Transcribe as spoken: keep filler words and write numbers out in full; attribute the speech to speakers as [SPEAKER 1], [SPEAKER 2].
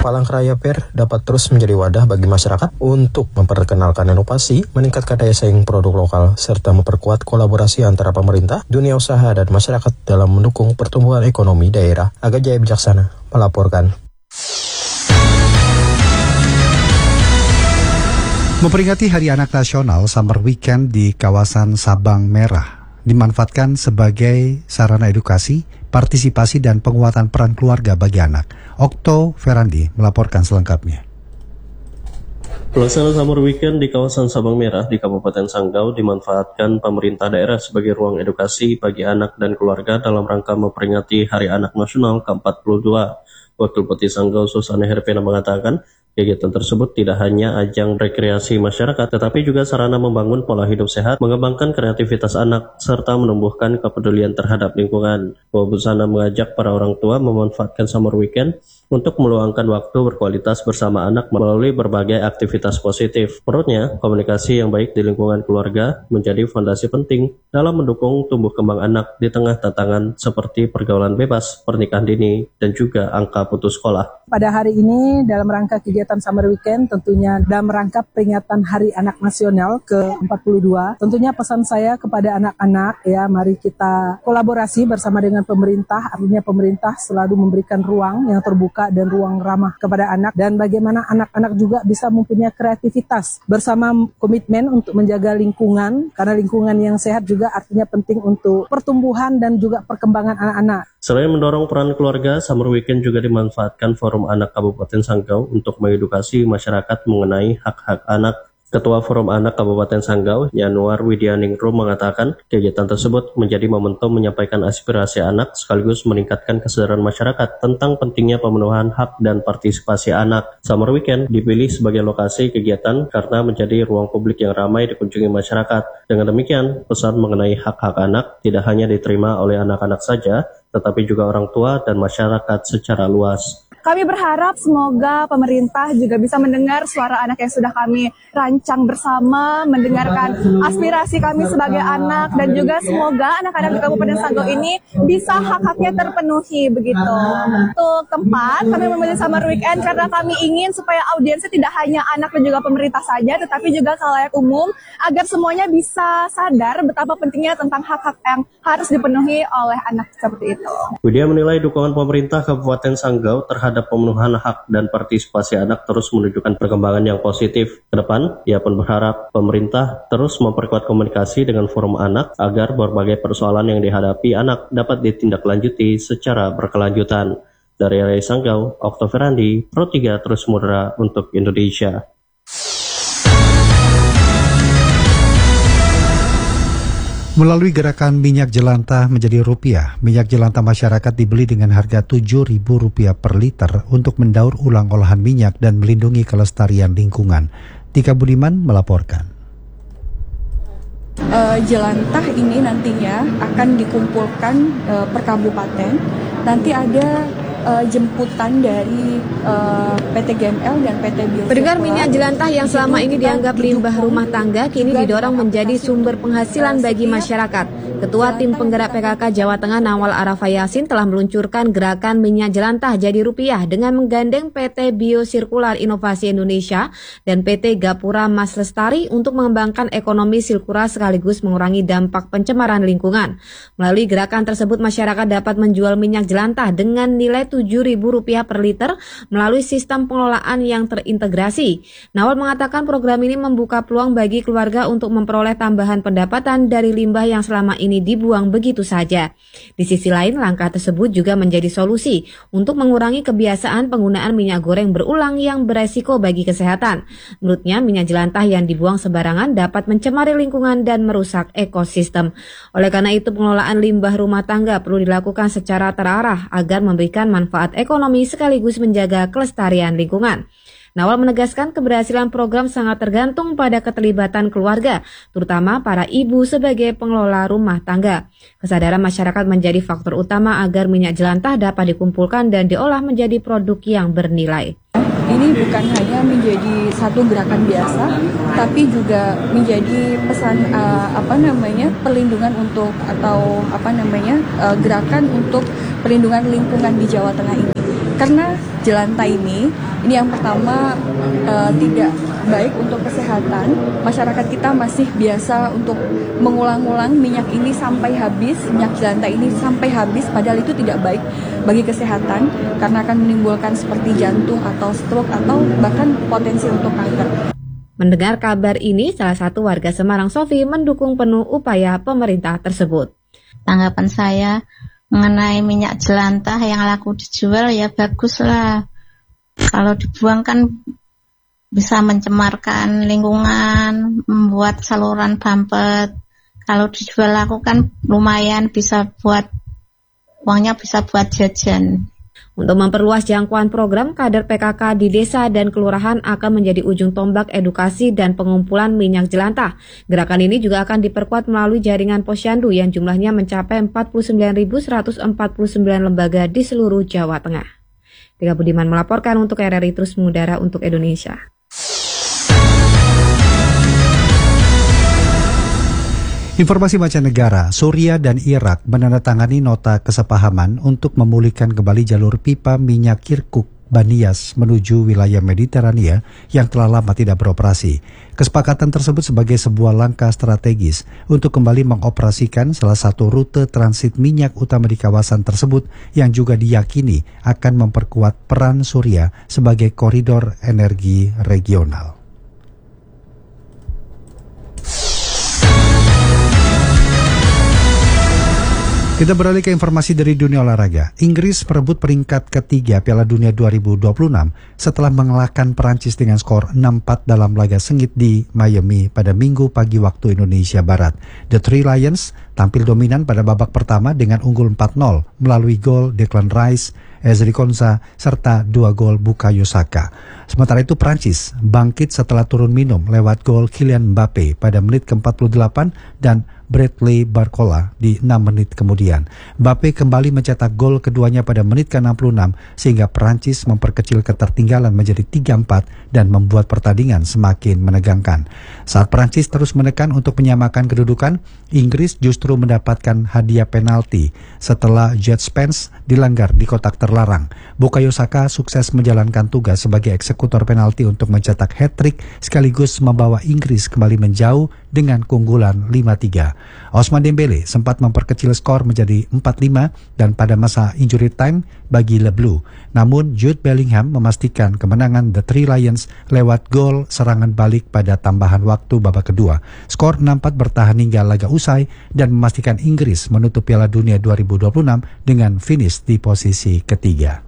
[SPEAKER 1] Palangkaraya Fair dapat terus menjadi wadah bagi masyarakat untuk memperkenalkan inovasi, meningkatkan daya saing produk lokal, serta memperkuat kolaborasi antara pemerintah, dunia usaha, dan masyarakat dalam mendukung pertumbuhan ekonomi daerah. Aga Jaya Bijaksana melaporkan.
[SPEAKER 2] Memperingati Hari Anak Nasional, Summer Weekend di kawasan Sabang Merah dimanfaatkan sebagai sarana edukasi, partisipasi, dan penguatan peran keluarga bagi anak. Okto Ferandi melaporkan selengkapnya.
[SPEAKER 3] Pelaksanaan Summer Weekend di kawasan Sabang Merah di Kabupaten Sanggau dimanfaatkan pemerintah daerah sebagai ruang edukasi bagi anak dan keluarga dalam rangka memperingati Hari Anak Nasional ke empat puluh dua. Wakil Bupati Sanggau Susana Herpena mengatakan, kegiatan tersebut tidak hanya ajang rekreasi masyarakat, tetapi juga sarana membangun pola hidup sehat, mengembangkan kreativitas anak, serta menumbuhkan kepedulian terhadap lingkungan. Bu Susana mengajak para orang tua memanfaatkan Summer Weekend untuk meluangkan waktu berkualitas bersama anak melalui berbagai aktivitas positif. Menurutnya, komunikasi yang baik di lingkungan keluarga menjadi fondasi penting dalam mendukung tumbuh kembang anak di tengah tantangan seperti pergaulan bebas, pernikahan dini, dan juga angka putus sekolah.
[SPEAKER 4] Pada hari ini dalam rangka kegiatan Summer Weekend, tentunya dalam rangka peringatan Hari Anak Nasional ke empat puluh dua, tentunya pesan saya kepada anak-anak, ya, mari kita kolaborasi bersama dengan pemerintah. Artinya pemerintah selalu memberikan ruang yang terbuka dan ruang ramah kepada anak, dan bagaimana anak-anak juga bisa mempunyai kreativitas bersama komitmen untuk menjaga lingkungan, karena lingkungan yang sehat juga artinya penting untuk pertumbuhan dan juga perkembangan anak-anak.
[SPEAKER 3] Selain mendorong peran keluarga, Summer Weekend juga dimanfaatkan Forum Anak Kabupaten Sanggau untuk mengedukasi masyarakat mengenai hak-hak anak. Ketua Forum Anak Kabupaten Sanggau, Yanuar Widianingrum, mengatakan kegiatan tersebut menjadi momentum menyampaikan aspirasi anak sekaligus meningkatkan kesadaran masyarakat tentang pentingnya pemenuhan hak dan partisipasi anak. Summer Weekend dipilih sebagai lokasi kegiatan karena menjadi ruang publik yang ramai dikunjungi masyarakat. Dengan demikian, pesan mengenai hak-hak anak tidak hanya diterima oleh anak-anak saja, tetapi juga orang tua dan masyarakat secara luas.
[SPEAKER 5] Kami berharap semoga pemerintah juga bisa mendengar suara anak yang sudah kami rancang bersama, mendengarkan aspirasi kami sebagai anak, dan juga semoga anak-anak di Kabupaten Sanggau ini bisa hak-haknya terpenuhi begitu. Untuk tempat, kami memilih Summer Weekend karena kami ingin supaya audiensnya tidak hanya anak dan juga pemerintah saja, tetapi juga khalayak umum, agar semuanya bisa sadar betapa pentingnya tentang hak-hak yang harus dipenuhi oleh anak seperti itu.
[SPEAKER 3] Widya menilai dukungan pemerintah Kabupaten Sanggau terhadap pemenuhan hak dan partisipasi anak terus menunjukkan perkembangan yang positif. Ke depan, ia pun berharap pemerintah terus memperkuat komunikasi dengan forum anak agar berbagai persoalan yang dihadapi anak dapat ditindaklanjuti secara berkelanjutan. Dari area Sanggau, Okto Ferandi, Pro tiga Terus Mudra untuk Indonesia.
[SPEAKER 2] Melalui gerakan minyak jelantah menjadi rupiah, minyak jelantah masyarakat dibeli dengan harga tujuh ribu rupiah per liter untuk mendaur ulang olahan minyak dan melindungi kelestarian lingkungan. Tika Budiman melaporkan.
[SPEAKER 6] Uh, jelantah ini nantinya akan dikumpulkan uh, per kabupaten. Nanti ada uh, jemputan dari uh, P T G M L dan P T Bio.
[SPEAKER 7] Pendengar, minyak jelantah yang selama ini dianggap limbah rumah tangga kini didorong menjadi sumber penghasilan bagi masyarakat. Ketua Tim Penggerak P K K Jawa Tengah Nawal Arafa Yasin telah meluncurkan gerakan minyak jelantah jadi rupiah dengan menggandeng P T Biosirkular Inovasi Indonesia dan P T Gapura Mas Lestari untuk mengembangkan ekonomi sirkular sekaligus mengurangi dampak pencemaran lingkungan. Melalui gerakan tersebut, masyarakat dapat menjual minyak jelantah dengan nilai tujuh ribu rupiah per liter melalui sistem pengelolaan yang terintegrasi. Nawal mengatakan program ini membuka peluang bagi keluarga untuk memperoleh tambahan pendapatan dari limbah yang selama ini ini dibuang begitu saja. Di sisi lain, langkah tersebut juga menjadi solusi untuk mengurangi kebiasaan penggunaan minyak goreng berulang yang beresiko bagi kesehatan. Menurutnya, minyak jelantah yang dibuang sembarangan dapat mencemari lingkungan dan merusak ekosistem. Oleh karena itu, pengelolaan limbah rumah tangga perlu dilakukan secara terarah agar memberikan manfaat ekonomi sekaligus menjaga kelestarian lingkungan. Nawal menegaskan keberhasilan program sangat tergantung pada keterlibatan keluarga, terutama para ibu sebagai pengelola rumah tangga. Kesadaran masyarakat menjadi faktor utama agar minyak jelantah dapat dikumpulkan dan diolah menjadi produk yang bernilai.
[SPEAKER 6] Ini bukan hanya menjadi satu gerakan biasa, tapi juga menjadi pesan uh, apa namanya perlindungan untuk atau apa namanya uh, gerakan untuk perlindungan lingkungan di Jawa Tengah ini. Karena jelantah ini, ini yang pertama uh, tidak baik untuk kesehatan. Masyarakat kita masih biasa untuk mengulang-ulang minyak ini sampai habis, minyak jelantah ini sampai habis, padahal itu tidak baik bagi kesehatan karena akan menimbulkan seperti jantung atau stroke atau bahkan potensi untuk kanker.
[SPEAKER 7] Mendengar kabar ini, salah satu warga Semarang, Sofi, mendukung penuh upaya pemerintah tersebut.
[SPEAKER 8] Tanggapan saya mengenai minyak jelantah yang laku dijual ya baguslah. Kalau dibuang kan bisa mencemarkan lingkungan, membuat saluran mampet. Kalau dijual laku kan lumayan bisa buat, uangnya bisa buat jajan.
[SPEAKER 7] Untuk memperluas jangkauan program, kader P K K di desa dan kelurahan akan menjadi ujung tombak edukasi dan pengumpulan minyak jelantah. Gerakan ini juga akan diperkuat melalui jaringan posyandu yang jumlahnya mencapai empat puluh sembilan ribu seratus empat puluh sembilan lembaga di seluruh Jawa Tengah. Tika Budiman melaporkan untuk R R I Terus Mengudara untuk Indonesia.
[SPEAKER 2] Informasi mancanegara, Suriah dan Irak menandatangani nota kesepahaman untuk memulihkan kembali jalur pipa minyak Kirkuk Banias menuju wilayah Mediterania yang telah lama tidak beroperasi. Kesepakatan tersebut sebagai sebuah langkah strategis untuk kembali mengoperasikan salah satu rute transit minyak utama di kawasan tersebut yang juga diyakini akan memperkuat peran Suriah sebagai koridor energi regional. Kita beralih ke informasi dari dunia olahraga. Inggris merebut peringkat ketiga Piala Dunia dua ribu dua puluh enam setelah mengalahkan Perancis dengan skor enam empat dalam laga sengit di Miami pada Minggu pagi waktu Indonesia Barat. The Three Lions tampil dominan pada babak pertama dengan unggul empat nol melalui gol Declan Rice, Ezri Konsa, serta dua gol Bukayo Saka. Sementara itu Perancis bangkit setelah turun minum lewat gol Kylian Mbappe pada menit ke empat puluh delapan dan Bradley Barcola di enam menit kemudian. Mbappe kembali mencetak gol keduanya pada menit ke enam puluh enam sehingga Perancis memperkecil ketertinggalan menjadi tiga empat dan membuat pertandingan semakin menegangkan. Saat Perancis terus menekan untuk menyamakan kedudukan, Inggris justru mendapatkan hadiah penalti setelah Jet Spence dilanggar di kotak terlarang. Bukayo Saka sukses menjalankan tugas sebagai eksekutor penalti untuk mencetak hat-trick sekaligus membawa Inggris kembali menjauh dengan keunggulan lima tiga. Ousmane Dembele sempat memperkecil skor menjadi empat lima dan pada masa injury time bagi Le Bleu. Namun Jude Bellingham memastikan kemenangan The Three Lions lewat gol serangan balik pada tambahan waktu babak kedua. Skor enam empat bertahan hingga laga usai dan memastikan Inggris menutup Piala Dunia dua ribu dua puluh enam dengan finish di posisi ketiga.